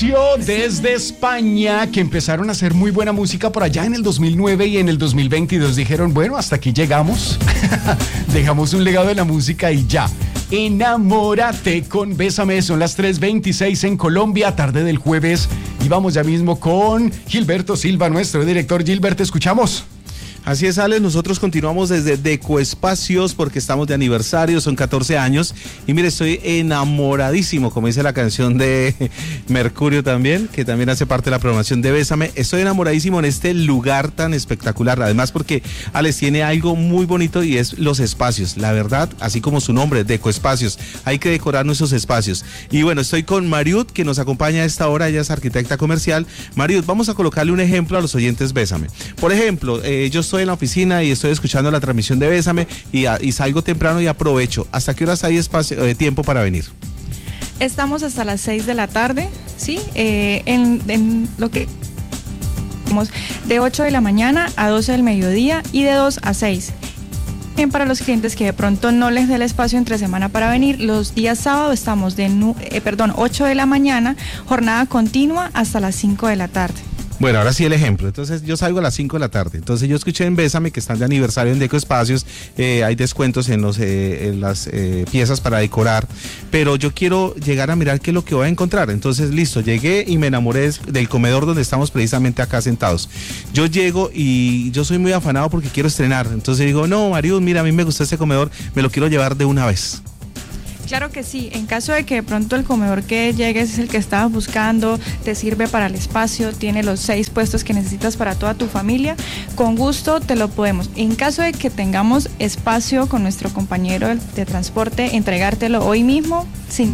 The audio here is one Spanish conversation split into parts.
Desde España, que empezaron a hacer muy buena música por allá en el 2009 y en el 2022 dijeron, bueno, hasta aquí llegamos, dejamos un legado de la música y ya. Enamórate con Bésame, son las 3:26 en Colombia, tarde del jueves, y vamos ya mismo con Gilberto Silva, nuestro director. Gilbert, ¿te escuchamos? Así es, Alex, nosotros continuamos desde Decoespacios porque estamos de aniversario, son 14 años y mire, estoy enamoradísimo, como dice la canción de Mercurio también, que también hace parte de la programación de Bésame. Estoy enamoradísimo en este lugar tan espectacular, además porque Alex tiene algo muy bonito y es los espacios, la verdad, así como su nombre, Decoespacios, hay que decorar nuestros espacios. Y bueno, estoy con Mariut, que nos acompaña a esta hora, ella es arquitecta comercial. Mariut, vamos a colocarle un ejemplo a los oyentes Bésame. Por ejemplo, yo estoy en la oficina y estoy escuchando la transmisión de Bésame y salgo temprano y aprovecho. ¿Hasta qué horas hay tiempo para venir? Estamos hasta las 6 de la tarde, ¿sí? En lo que de 8 de la mañana a 12 del mediodía y de 2 a 6. Para los clientes que de pronto no les dé el espacio entre semana para venir, los días sábados estamos de 8 de la mañana, jornada continua hasta las 5 de la tarde. Bueno, ahora sí el ejemplo. Entonces yo salgo a las 5 de la tarde. Entonces yo escuché en Bésame que están de aniversario en Decoespacios, hay descuentos en las piezas para decorar, pero yo quiero llegar a mirar qué es lo que voy a encontrar. Entonces listo, llegué y me enamoré del comedor donde estamos precisamente acá sentados. Yo llego y yo soy muy afanado porque quiero estrenar. Entonces digo, no, Mario, mira, a mí me gusta este comedor, me lo quiero llevar de una vez. Claro que sí, en caso de que de pronto el comedor que llegues es el que estabas buscando, te sirve para el espacio, tiene los 6 puestos que necesitas para toda tu familia, con gusto te lo podemos. En caso de que tengamos espacio con nuestro compañero de transporte, entregártelo hoy mismo sin...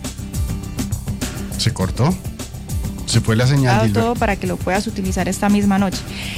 ¿Se cortó? ¿Se fue la señal, Gilbert? Todo para que lo puedas utilizar esta misma noche.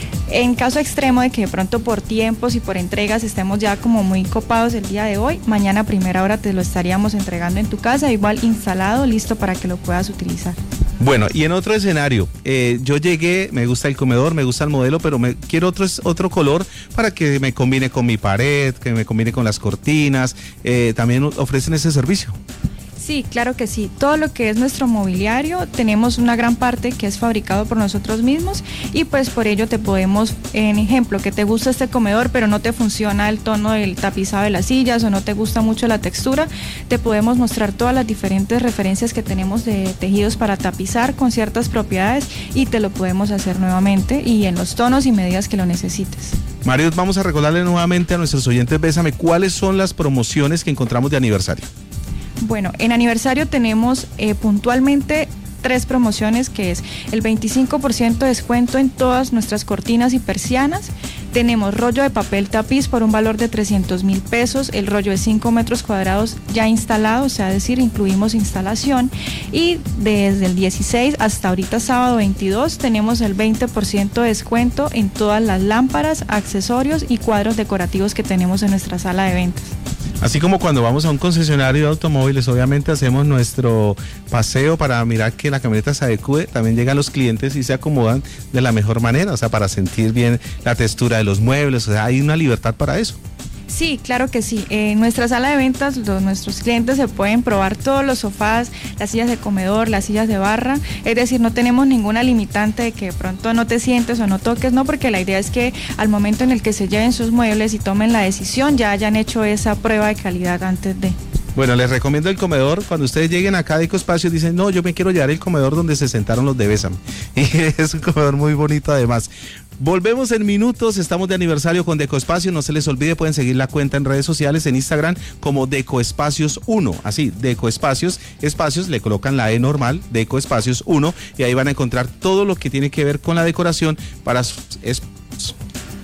En caso extremo de que de pronto por tiempos y por entregas estemos ya como muy copados el día de hoy, mañana a primera hora te lo estaríamos entregando en tu casa, igual instalado, listo para que lo puedas utilizar. Bueno, y en otro escenario, yo llegué, me gusta el comedor, me gusta el modelo, pero quiero otro color para que me combine con mi pared, que me combine con las cortinas, también ofrecen ese servicio. Sí, claro que sí. Todo lo que es nuestro mobiliario, tenemos una gran parte que es fabricado por nosotros mismos y pues por ello te podemos, en ejemplo, que te gusta este comedor pero no te funciona el tono del tapizado de las sillas o no te gusta mucho la textura, te podemos mostrar todas las diferentes referencias que tenemos de tejidos para tapizar con ciertas propiedades y te lo podemos hacer nuevamente y en los tonos y medidas que lo necesites. Mario, vamos a recordarle nuevamente a nuestros oyentes Bésame cuáles son las promociones que encontramos de aniversario. Bueno, en aniversario tenemos puntualmente 3 promociones, que es el 25% de descuento en todas nuestras cortinas y persianas. Tenemos rollo de papel tapiz por un valor de 300,000 pesos, el rollo de 5 metros cuadrados ya instalado, o sea, es decir, incluimos instalación. Y desde el 16 hasta ahorita sábado 22 tenemos el 20% de descuento en todas las lámparas, accesorios y cuadros decorativos que tenemos en nuestra sala de ventas. Así como cuando vamos a un concesionario de automóviles, obviamente hacemos nuestro paseo para mirar que la camioneta se adecue, también llegan los clientes y se acomodan de la mejor manera, o sea, para sentir bien la textura de los muebles, o sea, hay una libertad para eso. Sí, claro que sí. En nuestra sala de ventas, nuestros clientes se pueden probar todos los sofás, las sillas de comedor, las sillas de barra. Es decir, no tenemos ninguna limitante de que de pronto no te sientes o no toques, no, porque la idea es que al momento en el que se lleven sus muebles y tomen la decisión, ya hayan hecho esa prueba de calidad antes de... Bueno, les recomiendo el comedor. Cuando ustedes lleguen acá a Decoespacios dicen, no, yo me quiero llevar el comedor donde se sentaron los de Bésame. Y es un comedor muy bonito además. Volvemos en minutos, estamos de aniversario con Decoespacios, no se les olvide, pueden seguir la cuenta en redes sociales, en Instagram como Decoespacios 1, así, Decoespacios, espacios, le colocan la E normal, Decoespacios 1, y ahí van a encontrar todo lo que tiene que ver con la decoración para sus espacios.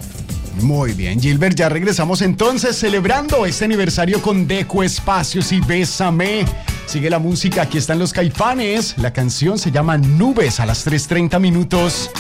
Muy bien, Gilbert, ya regresamos entonces celebrando este aniversario con Decoespacios y Bésame. Sigue la música, aquí están los Caifanes, la canción se llama Nubes a las 3:30 minutos.